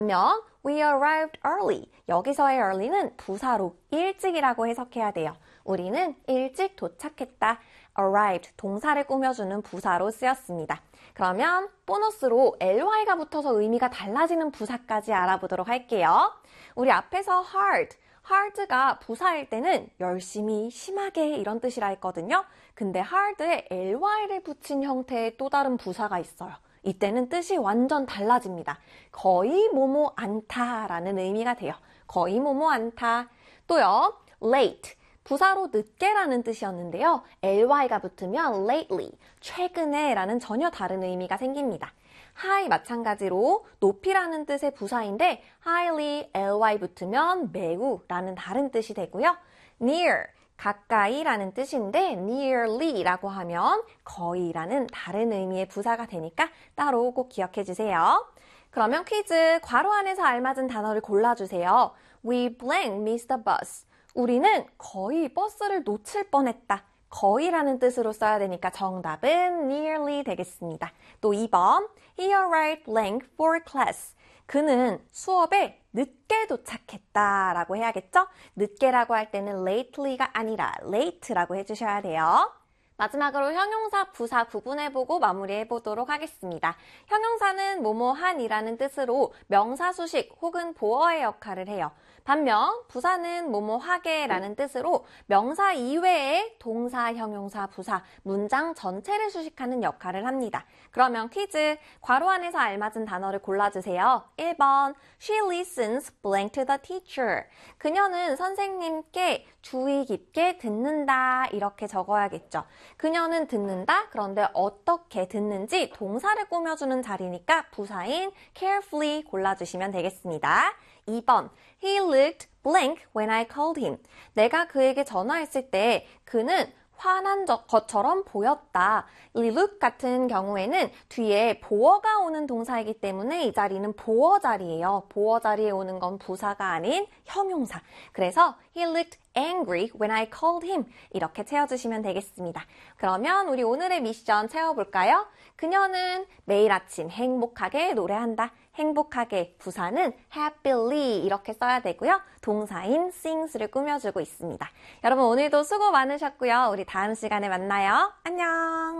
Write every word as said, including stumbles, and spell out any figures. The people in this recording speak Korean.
반면 we arrived early. 여기서의 early는 부사로 일찍이라고 해석해야 돼요. 우리는 일찍 도착했다. arrived, 동사를 꾸며주는 부사로 쓰였습니다. 그러면 보너스로 ly가 붙어서 의미가 달라지는 부사까지 알아보도록 할게요. 우리 앞에서 hard, hard가 부사일 때는 열심히, 심하게 이런 뜻이라 했거든요. 근데 hard에 ly를 붙인 형태의 또 다른 부사가 있어요. 이때는 뜻이 완전 달라집니다. 거의 뭐뭐 않다라는 의미가 돼요. 거의 뭐뭐 않다. 또요, late. 부사로 늦게라는 뜻이었는데요. ly가 붙으면 lately, 최근에 라는 전혀 다른 의미가 생깁니다. high 마찬가지로 높이라는 뜻의 부사인데 highly, ly 붙으면 매우 라는 다른 뜻이 되고요. near, 가까이 라는 뜻인데 nearly 라고 하면 거의 라는 다른 의미의 부사가 되니까 따로 꼭 기억해 주세요. 그러면 퀴즈, 괄호 안에서 알맞은 단어를 골라주세요. We blank missed the bus. 우리는 거의 버스를 놓칠 뻔했다. 거의라는 뜻으로 써야 되니까 정답은 nearly 되겠습니다. 또 이 번, he arrived blank for class. 그는 수업에 늦게 도착했다 라고 해야겠죠? 늦게라고 할 때는 lately가 아니라 late라고 해주셔야 돼요. 마지막으로 형용사, 부사 구분해보고 마무리해보도록 하겠습니다. 형용사는 뭐뭐한이라는 뜻으로 명사 수식 혹은 보어의 역할을 해요. 반면 부사는 뭐뭐하게라는 뜻으로 명사 이외의 동사, 형용사, 부사, 문장 전체를 수식하는 역할을 합니다. 그러면 퀴즈, 괄호 안에서 알맞은 단어를 골라주세요. 일 번, she listens blank to the teacher. 그녀는 선생님께 주의 깊게 듣는다 이렇게 적어야겠죠. 그녀는 듣는다. 그런데 어떻게 듣는지 동사를 꾸며주는 자리니까 부사인 carefully 골라주시면 되겠습니다. 이 번, he looked blank when I called him. 내가 그에게 전화했을 때 그는 화난 것처럼 보였다. 이 look 같은 경우에는 뒤에 보어가 오는 동사이기 때문에 이 자리는 보어 자리예요. 보어 자리에 오는 건 부사가 아닌 형용사. 그래서 he looked angry when I called him. 이렇게 채워주시면 되겠습니다. 그러면 우리 오늘의 미션 채워볼까요? 그녀는 매일 아침 행복하게 노래한다. 행복하게 부사는 happily 이렇게 써야 되고요. 동사인 sings를 꾸며주고 있습니다. 여러분 오늘도 수고 많으셨고요. 우리 다음 시간에 만나요. 안녕.